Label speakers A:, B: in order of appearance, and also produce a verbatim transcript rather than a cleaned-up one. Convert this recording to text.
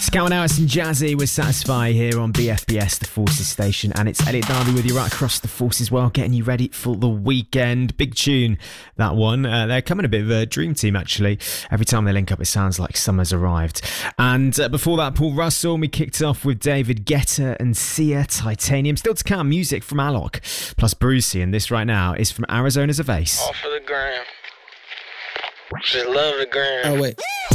A: Calvin Harris and Jazzy with Satisfy here on B F B S, the Forces station, and it's Elliot Darby with you right across the Forces world, getting you ready for the weekend. Big tune, that one. Uh, they're coming a bit of a dream team, actually. Every time they link up, it sounds like summer's arrived. And uh, before that, Paul Russell, we kicked off with David Guetta and Sia, Titanium. Still to come, music from Alok, plus Brucey, and this right now is from Arizona's Ace.
B: All for the gram. Just love the gram.
C: Oh, wait.